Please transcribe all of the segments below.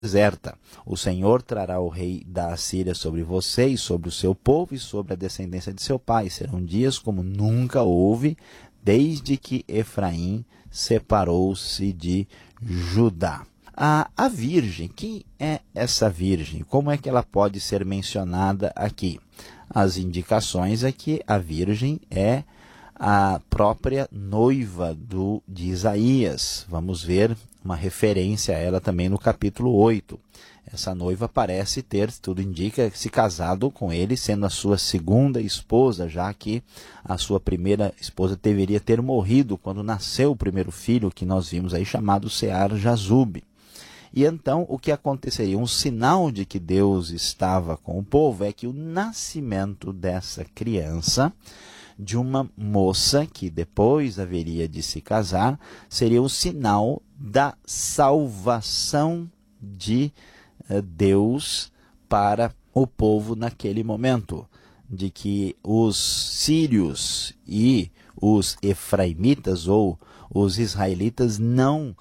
deserta. O Senhor trará o rei da Assíria sobre você e sobre o seu povo e sobre a descendência de seu pai. Serão dias como nunca houve, desde que Efraim separou-se de Judá. A virgem, quem é essa virgem? Como é que ela pode ser mencionada aqui? As indicações é que a virgem é a própria noiva de Isaías. Vamos ver uma referência a ela também no capítulo 8. Essa noiva parece ter, tudo indica, se casado com ele, sendo a sua segunda esposa, já que a sua primeira esposa deveria ter morrido quando nasceu o primeiro filho, que nós vimos aí, chamado Sear-Jazube. E então, o que aconteceria? Um sinal de que Deus estava com o povo é que o nascimento dessa criança, de uma moça que depois haveria de se casar, seria o sinal da salvação de Deus para o povo naquele momento, de que os sírios e os efraimitas ou os israelitas não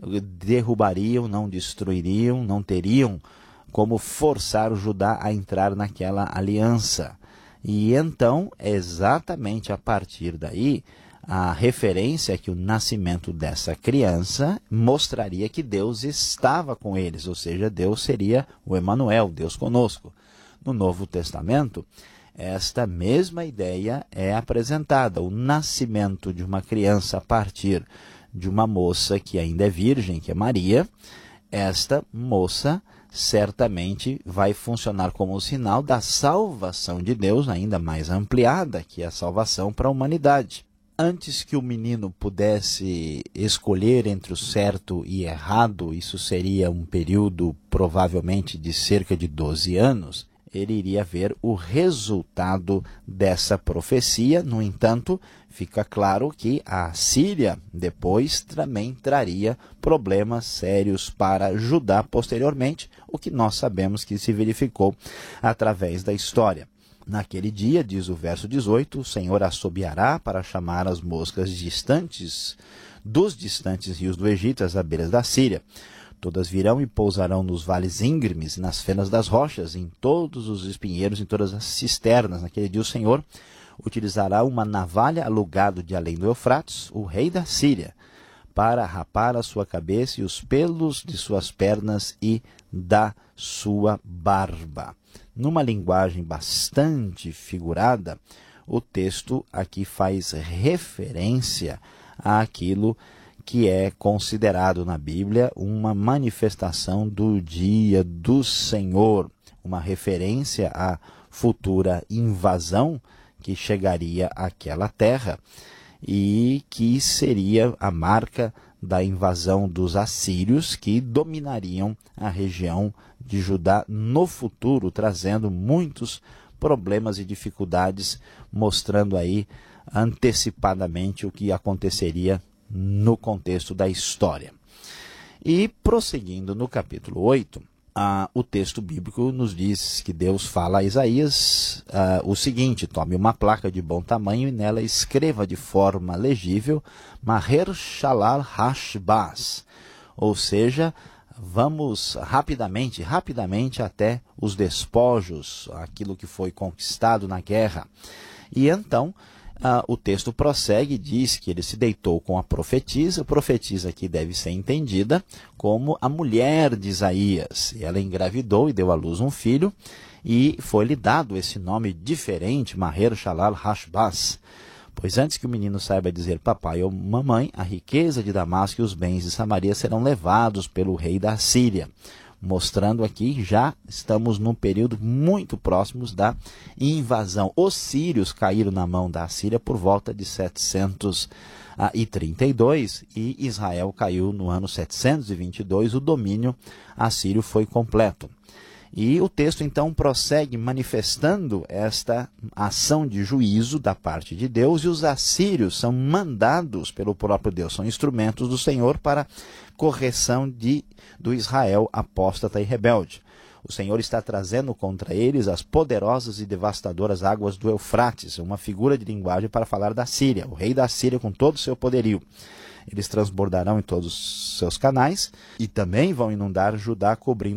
derrubariam, não destruiriam, não teriam como forçar o Judá a entrar naquela aliança. E então, exatamente a partir daí, a referência é que o nascimento dessa criança mostraria que Deus estava com eles, ou seja, Deus seria o Emanuel, Deus conosco. No Novo Testamento, esta mesma ideia é apresentada, o nascimento de uma criança a partir de uma moça que ainda é virgem, que é Maria. Esta moça certamente vai funcionar como um sinal da salvação de Deus, ainda mais ampliada, que é a salvação para a humanidade. Antes que o menino pudesse escolher entre o certo e errado, isso seria um período provavelmente de cerca de 12 anos, ele iria ver o resultado dessa profecia. No entanto, fica claro que a Síria depois também traria problemas sérios para Judá posteriormente, o que nós sabemos que se verificou através da história. Naquele dia, diz o verso 18, o Senhor assobiará para chamar as moscas distantes, dos distantes rios do Egito, às beiras da Síria. Todas virão e pousarão nos vales íngremes, nas fenas das rochas, em todos os espinheiros, em todas as cisternas. Naquele dia o Senhor utilizará uma navalha alugado de além do Eufrates, o rei da Síria, para rapar a sua cabeça e os pelos de suas pernas e da sua barba. Numa linguagem bastante figurada, o texto aqui faz referência àquilo que é considerado na Bíblia uma manifestação do dia do Senhor, uma referência à futura invasão que chegaria àquela terra e que seria a marca da invasão dos assírios, que dominariam a região de Judá no futuro, trazendo muitos problemas e dificuldades, mostrando aí antecipadamente o que aconteceria no contexto da história. E prosseguindo no capítulo 8, o texto bíblico nos diz que Deus fala a Isaías o seguinte: tome uma placa de bom tamanho e nela escreva de forma legível Maher Shalal Hashbaz, ou seja, vamos rapidamente até os despojos, aquilo que foi conquistado na guerra. E então o texto prossegue e diz que ele se deitou com a profetisa. A profetisa aqui deve ser entendida como a mulher de Isaías. E ela engravidou e deu à luz um filho, e foi-lhe dado esse nome diferente, Maher Shalal Hashbaz. Pois antes que o menino saiba dizer papai ou mamãe, a riqueza de Damasco e os bens de Samaria serão levados pelo rei da Síria. Mostrando aqui, já estamos num período muito próximo da invasão. Os sírios caíram na mão da Síria por volta de 732 e Israel caiu no ano 722, o domínio assírio foi completo. E o texto então prossegue manifestando esta ação de juízo da parte de Deus, e os assírios são mandados pelo próprio Deus, são instrumentos do Senhor para correção do Israel apóstata e rebelde. O Senhor está trazendo contra eles as poderosas e devastadoras águas do Eufrates, uma figura de linguagem para falar da Síria, o rei da Síria com todo o seu poderio. eles transbordarão em todos os seus canais e também vão inundar Judá, cobrindo